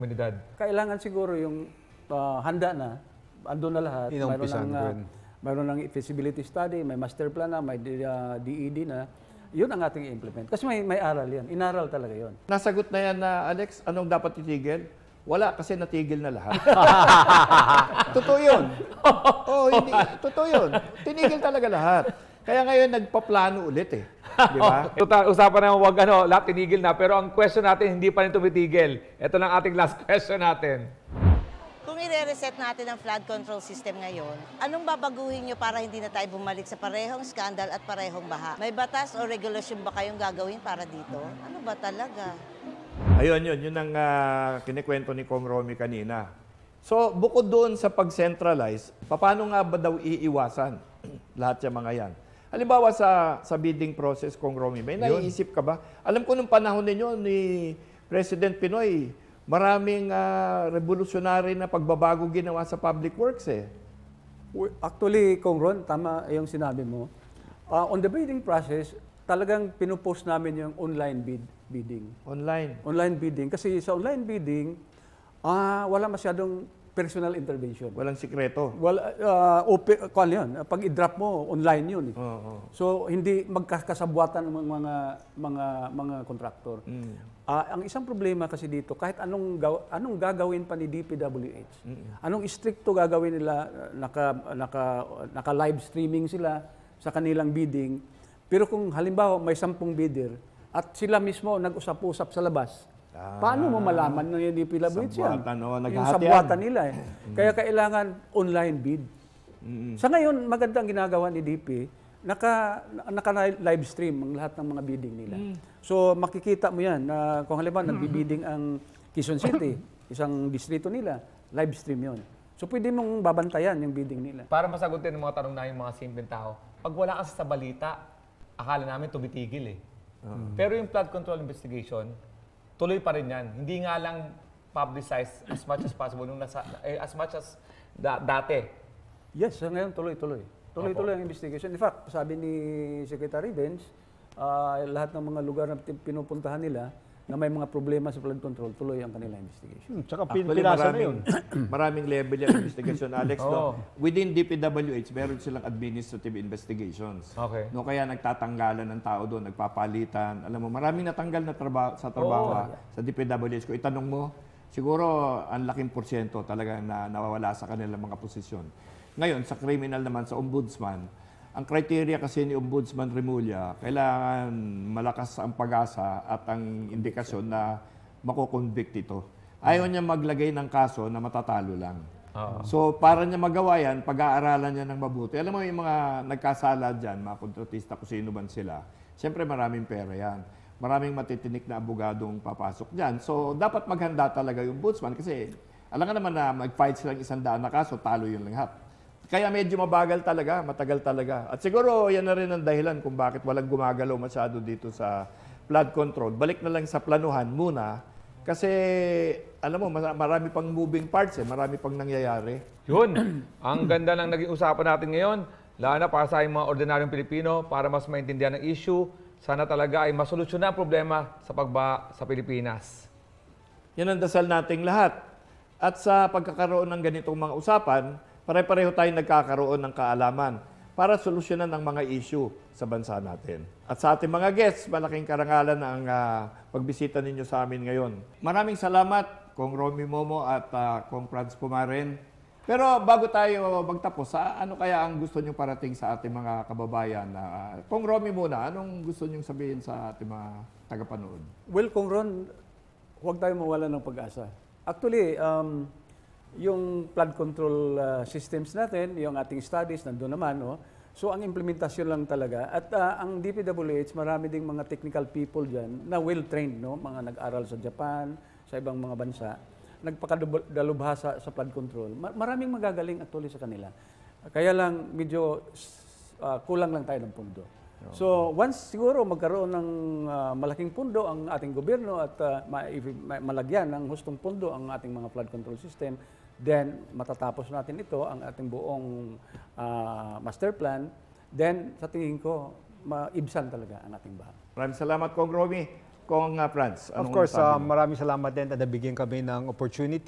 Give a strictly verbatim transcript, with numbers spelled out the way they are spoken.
Komunidad. Kailangan siguro yung ah, handa na, andun na lahat. Mayroon Inumpisan ng, ah, rin. mayroon ng feasibility study, may master plan na, may ah, D E D na. Yun ang ating i-implement. Kasi may, may aral yan. Inaral talaga yun. Nasagot na yan na, Alex, anong dapat itigil? Wala, kasi natigil na lahat. Totoo yun. Oo, hindi, totoo yun. Tinigil talaga lahat. Kaya ngayon, nagpaplano ulit eh. Di ba? Total, usapan na wag ano, lahat tinigil na. Pero ang question natin, hindi pa rin tumitigil. Ito lang ating last question natin. Kung i-reset natin ang flood control system ngayon, anong babaguhin nyo para hindi na tayo bumalik sa parehong skandal at parehong baha? May batas o regulasyon ba kayong gagawin para dito? Ano ba talaga? Ayun, yun. Yun ang uh, kinikwento ni Kong Romy kanina. So, bukod doon sa pag-centralize, paano nga ba daw iiwasan lahat yung mga yan? Halimbawa sa, sa bidding process, Kong Romy, may naiisip ka ba? Alam ko nung panahon ninyo ni President Pinoy, maraming uh, revolutionary na pagbabago ginawa sa public works eh. Actually, Kong Ron, tama yung sinabi mo. Uh, on the bidding process, talagang pinupost namin yung online bid, bidding. Online. Online bidding. Kasi sa online bidding, ah wala masyadong personal intervention. Walang sikreto. Well, uh, open, kung ano yun, pag i-drop mo, online yun. Eh. Oo, oo. So, hindi magkakasabwatan ng mga mga mga kontraktor. Mm. Ah, ang isang problema kasi dito, kahit anong gaw, anong gagawin pa ni D P W H, Mm. anong stricto gagawin nila, naka naka naka live streaming sila sa kanilang bidding. Pero kung halimbawa may sampung bidder at sila mismo nag-usap-usap sa labas, Ah, paano mo malaman na yung D P W H yan? sabwatan, oh, Yung naghahatian. sabwatan nila eh. Kaya kailangan online bid. Mm. Sa ngayon, magandang ginagawa ni D P, naka, naka live stream ang lahat ng mga bidding nila. So makikita mo yan na kung halimbawa nagbi-bidding ang Quezon City, isang distrito nila, live stream yon. So pwede mong babantayan yung bidding nila. Para masagutin ang mga tanong na yung mga simpleng tao, pag wala kasi sa balita, akala namin tumitigil eh. Pero yung flood control investigation, tuloy pa rin yan. Hindi nga lang publicized as much as possible nung nasa, eh, as much as da- dati. Yes, sa ngayon tuloy-tuloy. Tuloy-tuloy ang investigation. In fact, sabi ni Secretary Benz, ah, lahat ng mga lugar na tin- pinupuntahan nila na may mga problema sa flood control, tuloy ang kanilang investigation. Hmm, tsaka Actually, pinasa na yun. maraming, maraming level yung investigation, Alex. Oo. No? Within D P W H, meron silang administrative investigations. Okay. No, kaya nagtatanggalan ng tao doon, nagpapalitan. Alam mo, maraming natanggal na trabaho sa trabaho Oo. ah, sa D P W H. Kung itanong mo, siguro ang laking porsyento talaga na nawawala sa kanilang mga posisyon. Ngayon, sa criminal naman, sa ombudsman, ang criteria kasi ni Ombudsman Remulla, kailangan malakas ang pag-asa at ang indikasyon na makukonvict ito. Ayaw niya maglagay ng kaso na matatalo lang. Oo. So, para niya magawa yan, pag-aaralan niya ng mabuti. Alam mo yung mga nagkasala dyan, mga kontratista, kung sino man sila, siyempre maraming pera yan. Maraming matitinik na abogadong papasok dyan. So, dapat maghanda talaga yung ombudsman kasi alam ka naman na mag-fight silang isang daan na kaso, talo yung lahat. Kaya medyo mabagal talaga, matagal talaga. At siguro yan na rin ang dahilan kung bakit walang gumagalaw masyado dito sa flood control. Balik na lang sa planuhan muna kasi alam mo, marami pang moving parts eh, marami pang nangyayari. Yun. Ang ganda ng naging usapan natin ngayon. Lalo na para sa mga ordinaryong Pilipino, para mas maintindihan ng issue. Sana talaga ay masolusyonan ang problema sa pagba sa Pilipinas. Yan ang dasal nating lahat. At sa pagkakaroon ng ganitong mga usapan, pare-pareho tayong nagkakaroon ng kaalaman para solusyonan ang mga issue sa bansa natin. At sa ating mga guests, malaking karangalan ang uh, pagbisita ninyo sa amin ngayon. Maraming salamat, Kong Romy Momo at uh, Kong Franz Pumaren. Pero bago tayo magtapos, uh, ano kaya ang gusto nyo parating sa ating mga kababayan? Uh, Kong Romy muna, anong gusto nyo sabihin sa ating mga tagapanood? Well, Kong Ron, huwag tayo mawala ng pag-asa. Actually, um, yung flood control uh, systems natin, yung ating studies, nandun naman, no? So, ang implementasyon lang talaga. At uh, ang D P W H, marami ding mga technical people dyan na well-trained, no? Mga nag-aral sa Japan, sa ibang mga bansa, nagpakadalubhasa sa flood control. Mar- maraming magagaling actually sa kanila. Kaya lang, medyo uh, kulang lang tayo ng pundo. So, once siguro magkaroon ng uh, malaking pundo ang ating gobyerno at uh, ma- ma- malagyan ng hustong pundo ang ating mga flood control system, then matatapos natin ito, ang ating buong uh, master plan, then sa tingin ko, maibsan talaga ang ating baha. Maraming salamat, Kong Romy. Kung uh, Franz, Of anong course, sabi uh, mo? maraming salamat din na nabigyan kami ng opportunity